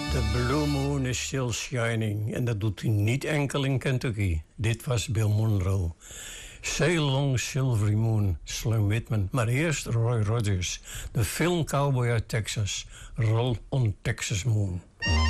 The blue moon is still shining. En dat doet hij niet enkel in Kentucky. Dit was Bill Monroe. Sail Long Silvery Moon, Slim Whitman. Maar eerst Roy Rogers, de film cowboy uit Texas. Roll on Texas Moon.